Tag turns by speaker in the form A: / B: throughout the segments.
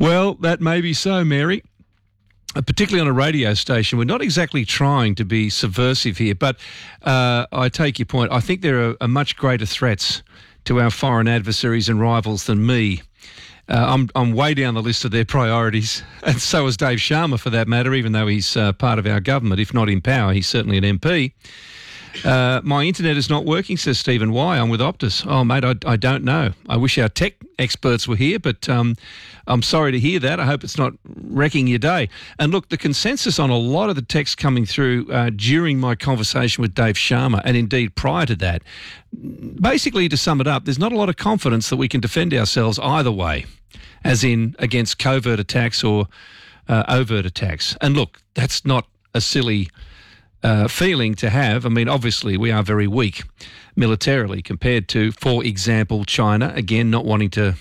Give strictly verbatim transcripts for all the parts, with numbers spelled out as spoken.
A: Well, that may be so, Mary. Uh, particularly on a radio station, we're not exactly trying to be subversive here, but uh, I take your point. I think there are, are much greater threats to our foreign adversaries and rivals than me. Uh, I'm, I'm way down the list of their priorities, and so is Dave Sharma for that matter, even though he's uh, part of our government. If not in power, he's certainly an M P. Uh, my internet is not working, says Stephen. Why? I'm with Optus. Oh, mate, I, I don't know. I wish our tech experts were here, but um, I'm sorry to hear that. I hope it's not wrecking your day. And look, the consensus on a lot of the text coming through uh, during my conversation with Dave Sharma, and indeed prior to that, basically to sum it up, there's not a lot of confidence that we can defend ourselves either way, as in against covert attacks or uh, overt attacks. And look, that's not a silly Uh, feeling to have. I mean, obviously, we are very weak militarily compared to, for example, China. Again, not wanting to,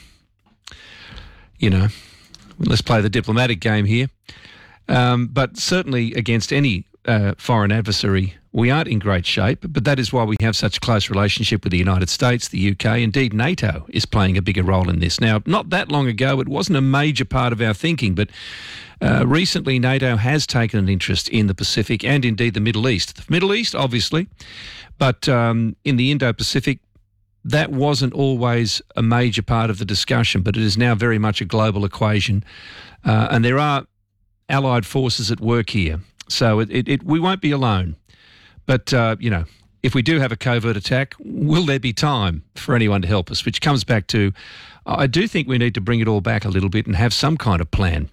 A: you know, let's play the diplomatic game here. Um, but certainly against any uh, foreign adversary, we aren't in great shape. But that is why we have such a close relationship with the United States, the U K. Indeed, NATO is playing a bigger role in this. Now, not that long ago, it wasn't a major part of our thinking, but Uh, recently, NATO has taken an interest in the Pacific and indeed the Middle East. The Middle East, obviously, but um, in the Indo-Pacific, that wasn't always a major part of the discussion, but it is now very much a global equation. Uh, and there are allied forces at work here. So it, it, it, we won't be alone. But, uh, you know, if we do have a covert attack, will there be time for anyone to help us? Which comes back to, I do think we need to bring it all back a little bit and have some kind of plan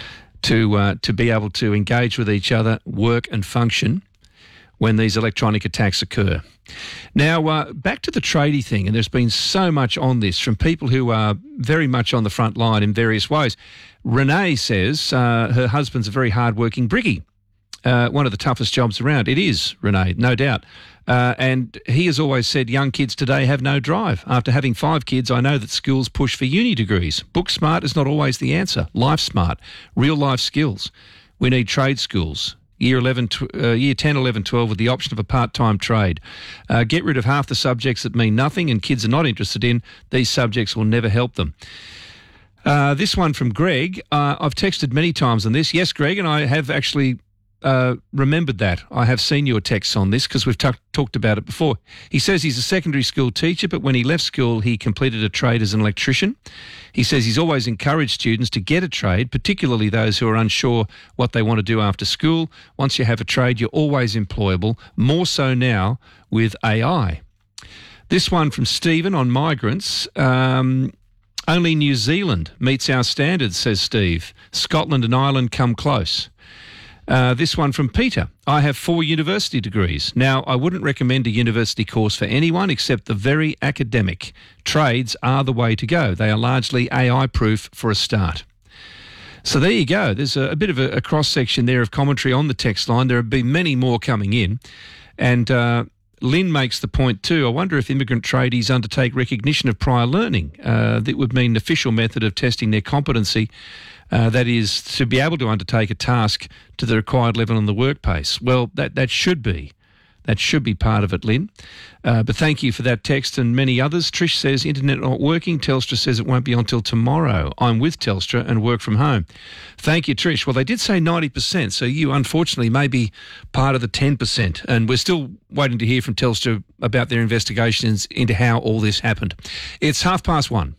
A: to uh, to be able to engage with each other, work and function when these electronic attacks occur. Now, uh, back to the tradie thing, and there's been so much on this from people who are very much on the front line in various ways. Renee says uh, her husband's a very hard-working brickie. Uh, one of the toughest jobs around. It is, Renee, no doubt. Uh, and he has always said young kids today have no drive. After having five kids, I know that schools push for uni degrees. Book smart is not always the answer. Life smart, real life skills. We need trade schools. Year eleven, uh, year ten, eleven, twelve with the option of a part-time trade. Uh, get rid of half the subjects that mean nothing and kids are not interested in. These subjects will never help them. Uh, this one from Greg. Uh, I've texted many times on this. Yes, Greg, and I have actually Uh, remembered that. I have seen your texts on this because we've t- talked about it before. He says he's a secondary school teacher, but when he left school, he completed a trade as an electrician. He says he's always encouraged students to get a trade, particularly those who are unsure what they want to do after school. Once you have a trade, you're always employable, more so now with A I. This one from Stephen on migrants. Um, only New Zealand meets our standards, says Steve. Scotland and Ireland come close. Uh, this one from Peter. I have four university degrees. Now, I wouldn't recommend a university course for anyone except the very academic. Trades are the way to go. They are largely A I-proof for a start. So there you go. There's a, a bit of a, a cross-section there of commentary on the text line. There have been many more coming in. And uh, Lynn makes the point too. I wonder if immigrant tradies undertake recognition of prior learning. Uh, that would mean an official method of testing their competency. Uh, that is to be able to undertake a task to the required level in the workplace. Well, that, that should be. That should be part of it, Lynn. Uh, but thank you for that text and many others. Trish says, internet not working. Telstra says it won't be until tomorrow. I'm with Telstra and work from home. Thank you, Trish. Well, they did say ninety percent, so you unfortunately may be part of the ten percent. And we're still waiting to hear from Telstra about their investigations into how all this happened. It's half past one.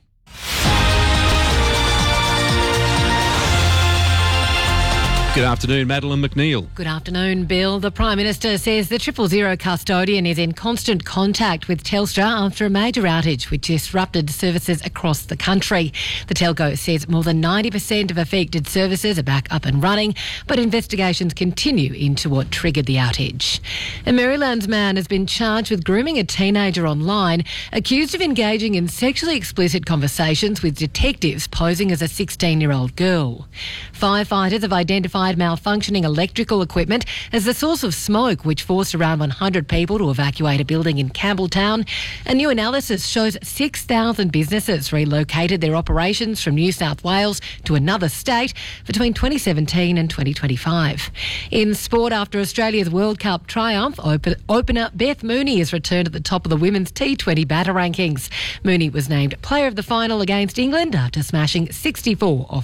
A: Good afternoon, Madeline McNeil.
B: Good afternoon, Bill. The Prime Minister says the Triple Zero custodian is in constant contact with Telstra after a major outage which disrupted services across the country. The telco says more than ninety percent of affected services are back up and running, but investigations continue into what triggered the outage. A Maryland's man has been charged with grooming a teenager online, accused of engaging in sexually explicit conversations with detectives posing as a sixteen-year-old girl. Firefighters have identified malfunctioning electrical equipment as the source of smoke, which forced around one hundred people to evacuate a building in Campbelltown. A new analysis shows six thousand businesses relocated their operations from New South Wales to another state between twenty seventeen and twenty twenty-five. In sport, after Australia's World Cup triumph, open, opener Beth Mooney has returned at the top of the women's T twenty batter rankings. Mooney was named player of the final against England after smashing sixty-four off